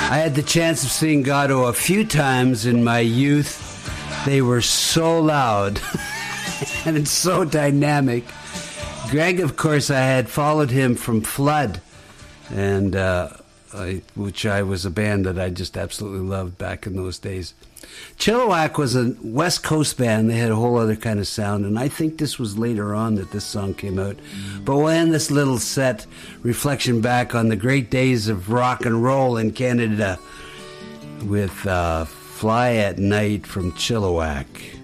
I had the chance of seeing Gatto a few times in my youth. They were so loud and it's so dynamic. Greg, of course, I had followed him from Flood, and which I was a band that I just absolutely loved back in those days. Chilliwack was a West Coast band. They had a whole other kind of sound, and I think this was later on that this song came out. But we'll end this little set reflection back on the great days of rock and roll in Canada with Fly at Night from Chilliwack.